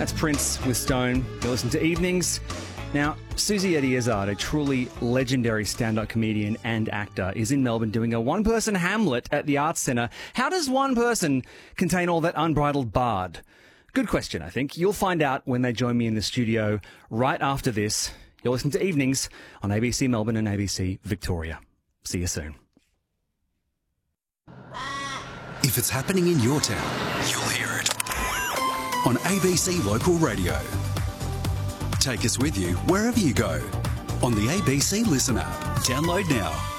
That's Prince with Stone. You listen to Evenings. Now, Susie Eddie-Izzard, a truly legendary stand-up comedian and actor, is in Melbourne doing a one-person Hamlet at the Arts Centre. How does one person contain all that unbridled bard? Good question, I think. You'll find out when they join me in the studio right after this. You'll listen to Evenings on ABC Melbourne and ABC Victoria. See you soon. If it's happening in your town, you'll hear it on ABC Local Radio. Take us with you wherever you go on the ABC Listen app. Download now.